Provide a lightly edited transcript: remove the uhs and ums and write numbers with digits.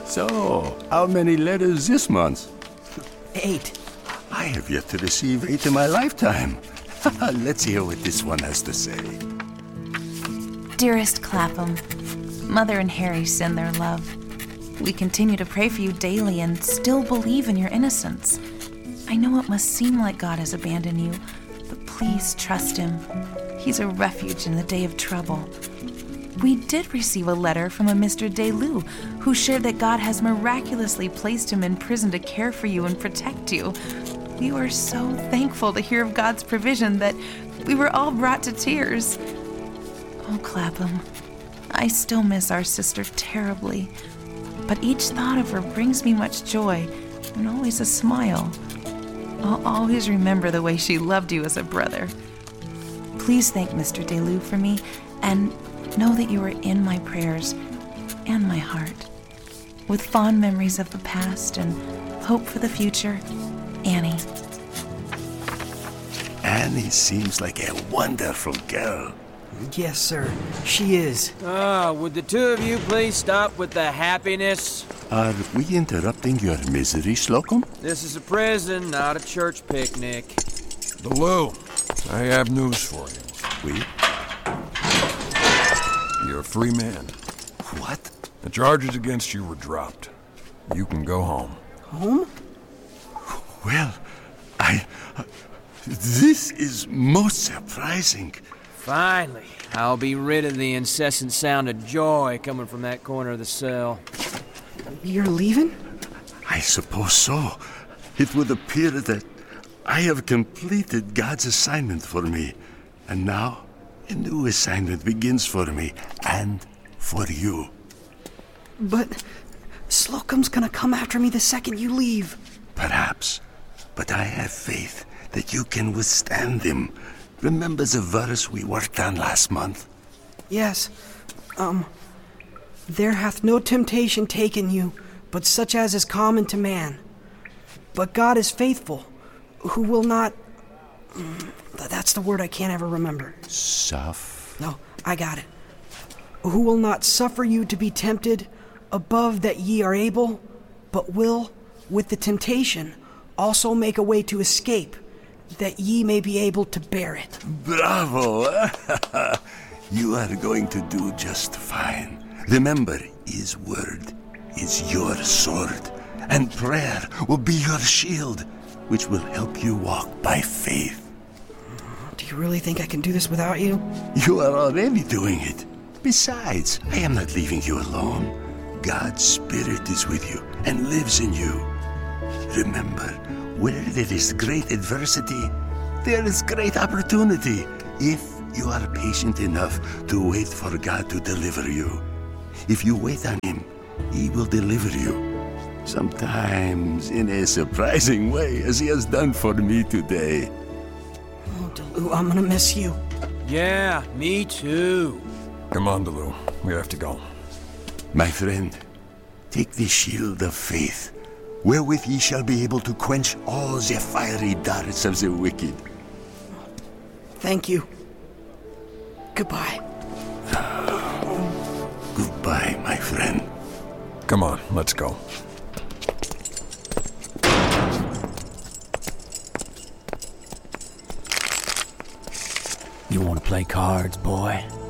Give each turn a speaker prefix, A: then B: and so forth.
A: So, how many letters this month?
B: 8.
A: I have yet to receive 8 in my lifetime. Let's hear what this one has to say.
C: Dearest Clapham, Mother and Harry send their love. We continue to pray for you daily and still believe in your innocence. I know it must seem like God has abandoned you, but please trust him. He's a refuge in the day of trouble. We did receive a letter from a Mr. DeLu, who shared that God has miraculously placed him in prison to care for you and protect you. We were so thankful to hear of God's provision that we were all brought to tears. Oh, Clapham, I still miss our sister terribly, but each thought of her brings me much joy and always a smile. I'll always remember the way she loved you as a brother. Please thank Mr. DeLu for me, and know that you are in my prayers and my heart. With fond memories of the past and hope for the future, Annie.
A: Annie seems like a wonderful girl.
B: Yes, sir. She is.
D: Would the two of you please stop with the happiness?
A: Are we interrupting your misery, Slocum?
D: This is a prison, not a church picnic.
E: DeLu, I have news for you.
A: We?
E: You're a free man.
A: What?
E: The charges against you were dropped. You can go home.
B: Home?
A: Well, this is most surprising.
D: Finally, I'll be rid of the incessant sound of joy coming from that corner of the cell.
B: You're leaving?
A: I suppose so. It would appear that I have completed God's assignment for me. And now, a new assignment begins for me and for you.
B: But Slocum's gonna come after me the second you leave.
A: Perhaps. But I have faith that you can withstand him. Remember the verse we worked on last month?
B: Yes. There hath no temptation taken you, but such as is common to man. But God is faithful, who will not... That's the word I can't ever remember.
A: No,
B: I got it. Who will not suffer you to be tempted above that ye are able, but will, with the temptation, also make a way to escape, that ye may be able to bear it.
A: Bravo! You are going to do just fine. Remember, his word is your sword, and prayer will be your shield, which will help you walk by faith.
B: Do you really think I can do this without you?
A: You are already doing it. Besides, I am not leaving you alone. God's Spirit is with you and lives in you. Remember, where there is great adversity, there is great opportunity, if you are patient enough to wait for God to deliver you. If you wait on him, he will deliver you. Sometimes in a surprising way, as he has done for me today.
B: Oh, DeLu, I'm gonna miss you.
D: Yeah, me too.
E: Come on, DeLu. We have to go.
A: My friend, take the shield of faith, wherewith ye shall be able to quench all the fiery darts of the wicked.
B: Thank you. Goodbye.
A: Goodbye, my friend.
E: Come on, let's go.
F: You want to play cards, boy?